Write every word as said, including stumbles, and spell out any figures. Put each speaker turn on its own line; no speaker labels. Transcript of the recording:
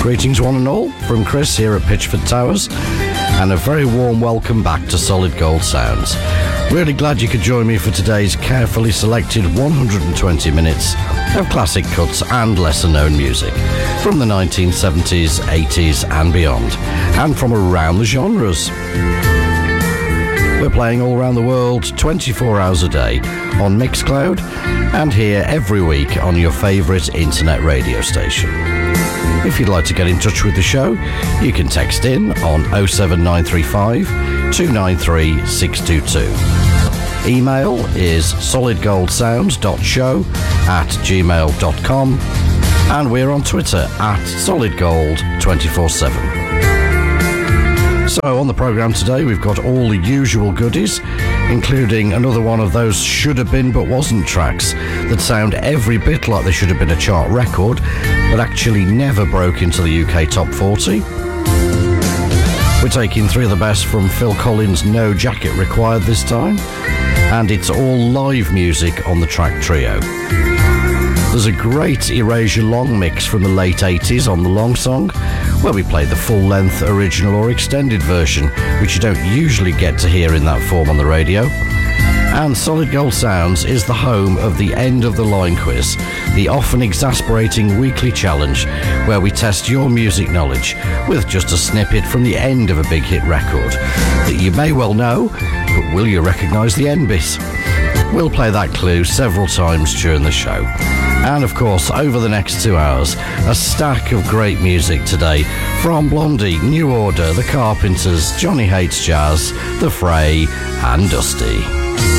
Greetings one and all from Chris here at Pitchford Towers, and a very warm welcome back to Solid Gold Sounds. Really glad you could join me for today's carefully selected one hundred twenty minutes of classic cuts and lesser known music from the nineteen seventies, eighties and beyond, and from around the genres. We're playing all around the world twenty-four hours a day on Mixcloud and here every week on your favourite internet radio station. If you'd like to get in touch with the show, you can text in on oh seven nine three five, two nine three, six two two. Email is solidgoldsounds.show at gmail dot com, and we're on Twitter at solidgold two four seven. So on the programme today we've got all the usual goodies, including another one of those should have been but wasn't tracks that sound every bit like they should have been a chart record but actually never broke into the U K top forty. We're taking three of the best from Phil Collins' No Jacket Required this time, and it's all live music on the track trio. There's a great Erasure long mix from the late eighties on the long song, where we play the full-length original or extended version, which you don't usually get to hear in that form on the radio. And Solid Gold Sounds is the home of the End of the Line quiz, the often exasperating weekly challenge where we test your music knowledge with just a snippet from the end of a big hit record that you may well know, but will you recognise the end bit? We'll play that clue several times during the show. And of course, over the next two hours, a stack of great music today from Blondie, New Order, The Carpenters, Johnny Hates Jazz, The Fray and Dusty.